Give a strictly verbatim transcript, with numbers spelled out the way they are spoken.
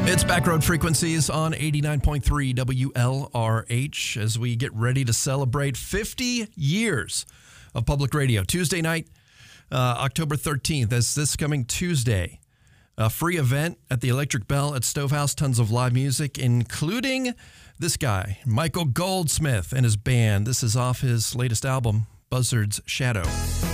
It's Backroad Frequencies on eighty-nine point three W L R H as we get ready to celebrate fifty years of public radio. Tuesday night, uh, October thirteenth, as this coming Tuesday. A free event at the Electric Bell at Stovehouse. Tons of live music, including this guy, Michael Goldsmith, and his band. This is off his latest album, Buzzard's Shadow.